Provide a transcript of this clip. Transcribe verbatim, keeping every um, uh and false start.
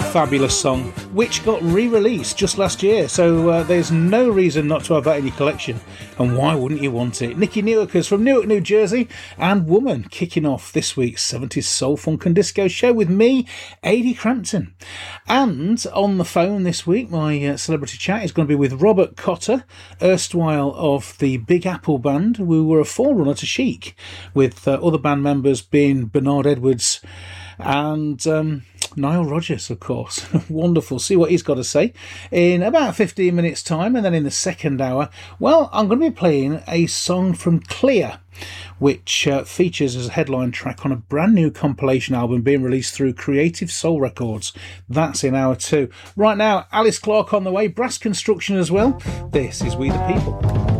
Fabulous song, which got re-released just last year, so uh, there's no reason not to have that in your collection, and why wouldn't you want it? Nikki Newakers from Newark, New Jersey, and Woman kicking off this week's seventies Soul, Funk and Disco show with me, Adi Crampton. And on the phone this week, my uh, celebrity chat is going to be with Robert Cotter, erstwhile of the Big Apple Band, who were a forerunner to Chic, with uh, other band members being Bernard Edwards and um, Nile Rodgers, of course. Wonderful. See what he's got to say in about fifteen minutes' time. And then in the second hour, well, I'm going to be playing a song from Clear, which uh, features as a headline track on a brand new compilation album being released through Creative Soul Records. That's in hour two. Right now, Alice Clark on the way, Brass Construction as well. This is We the People.